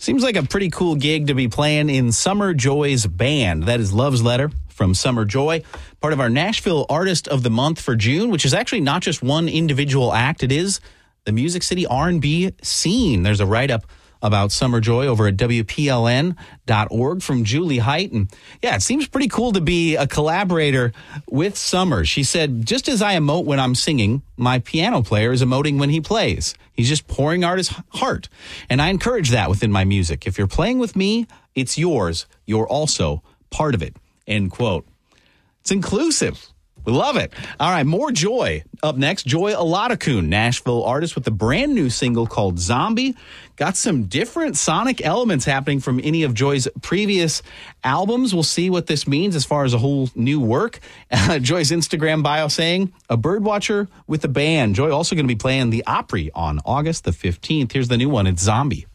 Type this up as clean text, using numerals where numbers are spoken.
Seems like a pretty cool gig to be playing in Summer Joy's band. That is Love's Letter from Summer Joy, part of our Nashville Artist of the Month for June, which is actually not just one individual act. It is the Music City R&B scene. There's a write-up about Summer Joy over at WPLN.org from Julie Height. And yeah, it seems pretty cool to be a collaborator with Summer. She said, just as I emote when I'm singing, my piano player is emoting when he plays. He's just pouring out his heart. And I encourage that within my music. If you're playing with me, it's yours. You're also part of it. End quote. It's inclusive. We love it. All right, more Joy. Up next, Joy Olatakun, Nashville artist with a brand new single called Zombie. Got some different sonic elements happening from any of Joy's previous albums. We'll see what this means as far as a whole new work. Joy's Instagram bio saying, a birdwatcher with a band. Joy also going to be playing the Opry on August the 15th. Here's the new one. It's Zombie.